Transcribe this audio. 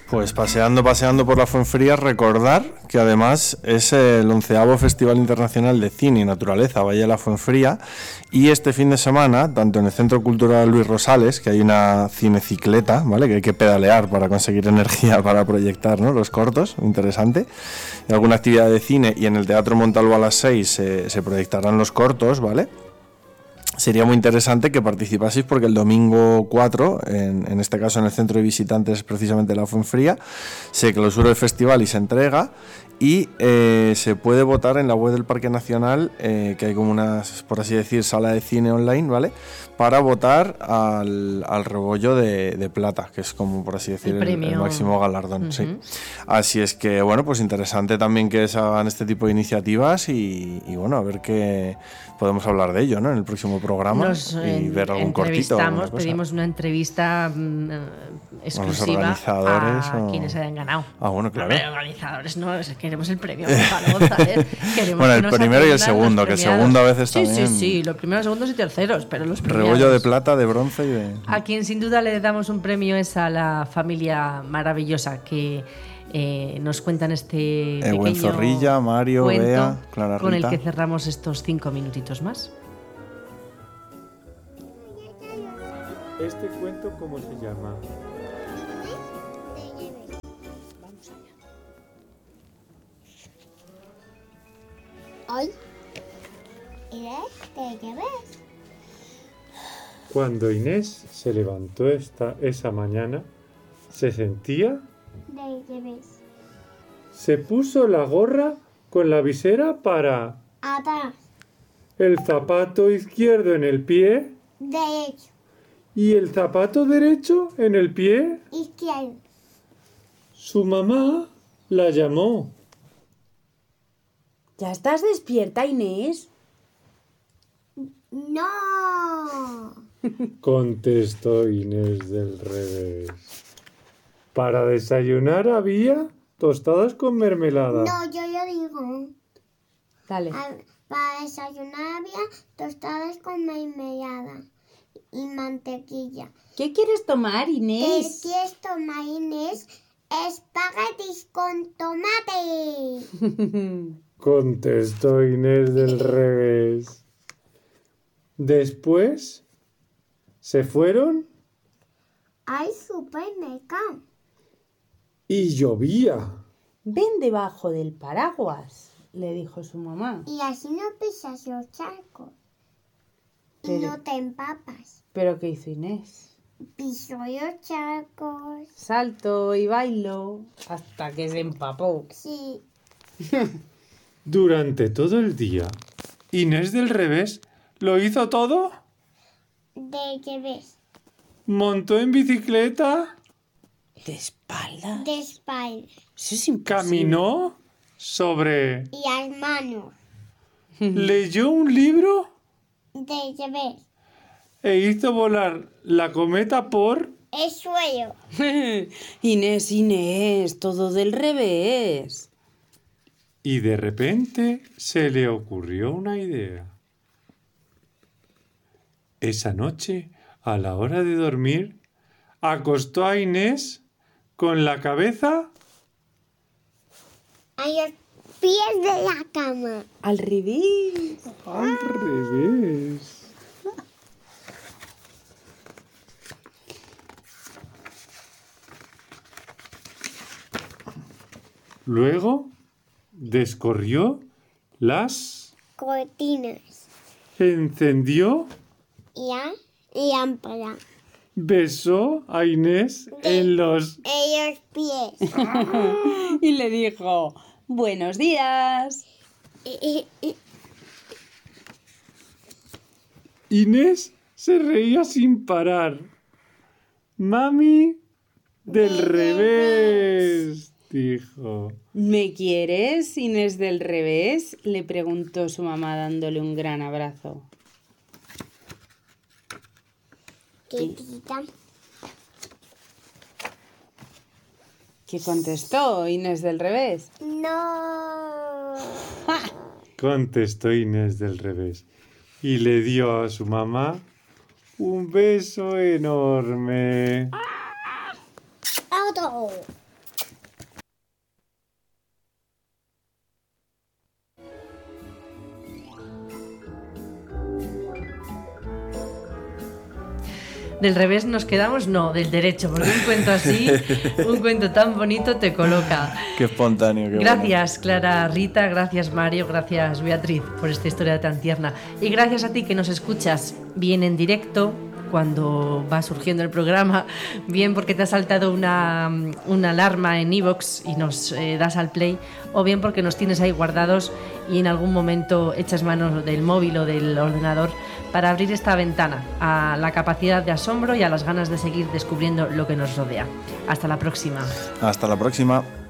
Pues paseando por la Fuenfría, recordar que además es el 11º Festival Internacional de Cine y Naturaleza Valle de la Fuenfría, y este fin de semana, tanto en el Centro Cultural Luis Rosales, que hay una cinecicleta, ¿vale?, que hay que pedalear para conseguir energía para proyectar, ¿no?, los cortos, interesante, y alguna actividad de cine, y en el Teatro Montalvo a las 6 se proyectarán los cortos, ¿vale? Sería muy interesante que participaseis porque el domingo 4, en este caso en el centro de visitantes precisamente de la Fuenfría, se clausura el festival y se entrega, y se puede votar en la web del Parque Nacional, que hay como una, por así decir, sala de cine online, ¿vale?, para votar al rebollo de plata, que es como, por así decir, el máximo galardón. Sí. Así es que, bueno, pues interesante también que se hagan este tipo de iniciativas y bueno, a ver qué podemos hablar de ello, ¿no?, en el próximo programa y ver algún cortito. Pedimos una entrevista exclusiva a quienes hayan ganado. Ah, bueno, claro. Hombre, organizadores no, queremos el premio Gonzalo González. Bueno, el primero y el segundo, que el segundo a veces también. Sí, los primeros, segundos y terceros, pero los premiados. Rebollo de plata, de bronce y de... A quien sin duda le damos un premio es a la familia maravillosa que nos cuentan este pequeño Zorrilla, Mario, cuento, Bea, Clara Rita, con el que cerramos estos 5 minutitos más. ¿Este cuento cómo se llama? Hoy Inés te lleves. Cuando Inés se levantó esa mañana, se sentía... Te lleves. Se puso la gorra con la visera para... Atrás. El zapato izquierdo en el pie... Derecho. Y el zapato derecho en el pie... Izquierdo. Su mamá la llamó. ¿Ya estás despierta, Inés? No. Contestó Inés del revés. Para desayunar había tostadas con mermelada. No, yo digo. Dale. Para desayunar había tostadas con mermelada y mantequilla. ¿Qué quieres tomar, Inés? ¿Qué quieres tomar, Inés? Espaguetis con tomate. Contestó Inés del revés. Después se fueron al supermercado. Y llovía. Ven debajo del paraguas, le dijo su mamá. Y así no pisas los charcos. Y no te empapas. ¿Pero qué hizo Inés? Pisó los charcos. Saltó y bailó hasta que se empapó. Sí. Durante todo el día, Inés del revés lo hizo todo. ¿De qué ves? Montó en bicicleta. ¿De espaldas? De espaldas. Eso es imposible. Caminó sobre... Y las manos. Leyó un libro. ¿De qué ves? E hizo volar la cometa por... el suelo. Inés, todo del revés. Y de repente se le ocurrió una idea. Esa noche, a la hora de dormir, acostó a Inés con la cabeza... a los pies de la cama. Al revés. Al revés. Luego descorrió las cortinas. Encendió Y lámpara. Besó a Inés en los pies. Y le dijo, buenos días. Inés se reía sin parar. Mami del revés, dijo. ¿Me quieres, Inés del revés?, le preguntó su mamá dándole un gran abrazo. ¿Qué contestó Inés del revés? No. Contestó Inés del revés y le dio a su mamá un beso enorme. Otro. Del revés nos quedamos, no, del derecho, porque un cuento así, un cuento tan bonito te coloca. Qué espontáneo, qué Gracias, Clara, Rita, gracias, Mario, gracias, Beatriz, por esta historia tan tierna. Y gracias a ti que nos escuchas bien en directo, cuando va surgiendo el programa, bien porque te ha saltado una alarma en iVoox y nos das al play, o bien porque nos tienes ahí guardados y en algún momento echas mano del móvil o del ordenador para abrir esta ventana a la capacidad de asombro y a las ganas de seguir descubriendo lo que nos rodea. Hasta la próxima. Hasta la próxima.